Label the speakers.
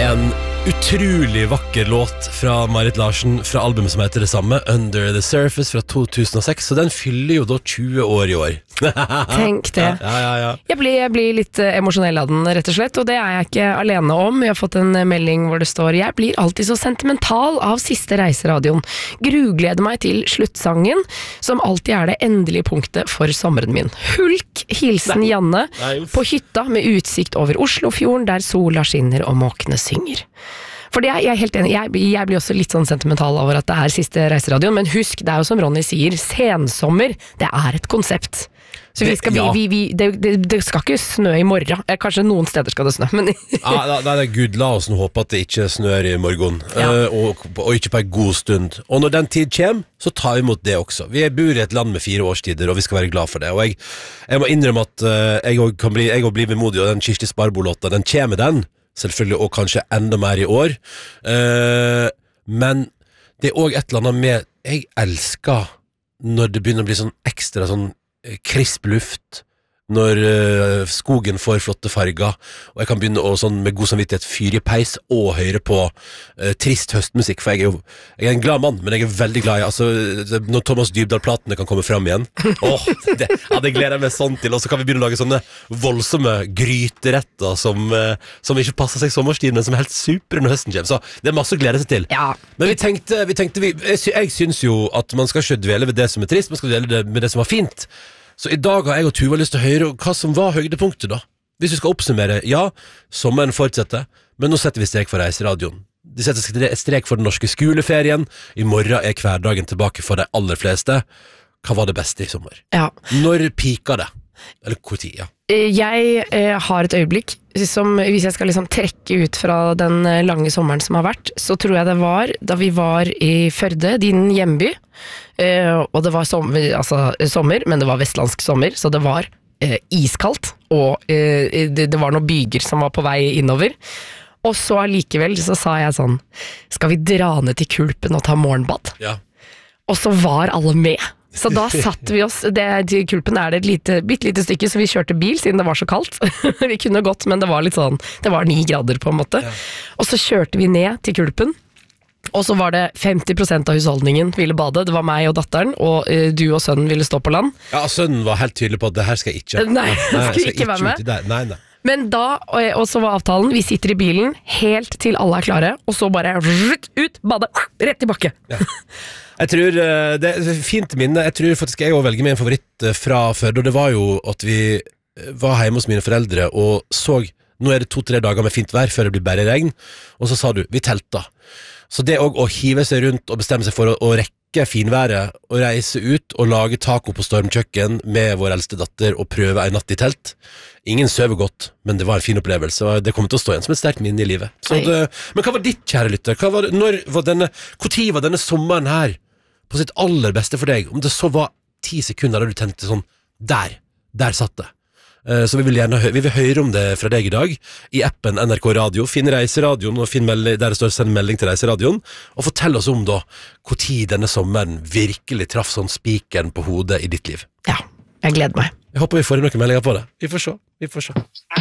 Speaker 1: En utrolig vakker låt fra Marit Larsen fra albumet som heter det samme, Under the Surface fra 2006, så den fyller jo da 20 år i år.
Speaker 2: Tenk det.
Speaker 1: Ja.
Speaker 2: Jeg blir litt emosjonell av den, rett og slett, og det er jeg ikke alene om. Jeg har fått en melding hvor det står: jeg blir alltid så sentimental av siste reiseradioen. Grugleder meg til sluttsangen, som alltid er det endelige punktet for sommeren min. Hulk, hilsen Janne, på hytta med utsikt over Oslofjorden, der sola skinner og måkene synger. For jeg er helt enig, jeg blir også litt sånn sentimental over at det er siste reiseradioen, men husk, det er jo som Ronny sier, sensommer, det er et konsept. Så det skal ikke snø i morgen. Kanskje noen steder skal det snø, men
Speaker 1: Gud, la oss nå håpe at det ikke snør i morgen, og ikke på en god stund. Og når den tid kommer, så tar vi imot det også. Vi bor i et land med 4 årstider, og vi skal være glad for det. Og jeg må innrømme at jeg blir vemodig, og den Kirsti Sparbo-låta, den kommer den, selvfølgelig, og kanskje enda mer i år. Men det er også et eller annet med, jeg elsker når det begynner å bli sånn ekstra sånn krisp luft, når skogen får flotte farger, og jeg kan begynne å sånn med god samvittighet fyre i peis og høre på trist høstmusikk, for jeg er en glad mann, men jeg er veldig glad i når Thomas Dybdahl-platene kan komme frem igjen. Det gleder jeg meg sånn til, og så kan vi begynne å lage sånne voldsomme gryteretter som ikke passer seg sommerstiden, men som er helt super når høsten kommer, så det er masse å glede seg til. Men jeg synes jo at man skal ikke dvele ved det som er trist, man skal dvele med det som var fint. Så i dag har jeg og Tuva lyst til å høre hva som var høydepunktet da. Hvis vi skal oppsummere, sommeren fortsetter, men nå setter vi strek for reiseradioen. De setter strek for den norske skoleferien. I morgen er hverdagen tilbake for de aller fleste. Hva var det beste i sommer? Når pika det? Eller hvor tid,
Speaker 2: Jeg har et øyeblikk som, hvis jeg skal liksom trekke ut fra den lange sommeren som har vært, så tror jeg det var da vi var i Førde, din hjemby, og det var sommer, men det var vestlandsk sommer, så det var iskaldt, og det var noen byger som var på vei innover. Og så allikevel så sa jeg sånn: skal vi dra ned til Kulpen og ta morgenbad? Og så var alle med. Så da satt vi oss, til Kulpen er det et bittelite stykke, så vi kjørte bil siden det var så kaldt. Vi kunne gått, men det var litt sånn, det var 9 grader på en måte. Og så kjørte vi ned til Kulpen, og så var det 50% av husholdningen ville bade. Det var meg og datteren, og du og sønnen ville stå på land. Ja, sønnen var helt tydelig på at det her skal jeg ikke. Nei, skal ikke være med. Nei. Men da, og så var avtalen, vi sitter i bilen helt til alle er klare, og så bare ut, bade, rett tilbake. Jeg tror det er et fint minne. Jeg tror faktisk jeg også velger meg en favoritt fra Førde, og det var jo at vi var hjemme hos mine foreldre og så, nå er det 2-3 dager med fint vær før det blir bare regn, og så sa du, vi telta. Så det også å hive seg rundt og bestemme seg for å rekke finværet og reise ut og lage taco på stormkjøkken med vår eldste datter og prøve en natt i telt. Ingen søver godt, men det var en fin opplevelse, og det kommer til å stå igjen som et sterkt minne i livet. Men hva var ditt, kjære lytter? Hvor tid var denne sommeren her på sitt aller beste for deg? Om det så var 10 sekunder da du tenkte sånn, der satt det. Så vi vil høre om det fra deg i dag i appen NRK Radio. Finn reiseradioen og finn der det står send melding til reiseradioen, og fortell oss om da hvor tid denne sommeren virkelig traff sånn spikeren på hodet i ditt liv. Ja, jeg gleder meg. Jeg håper vi får noen meldinger på det. Vi får se.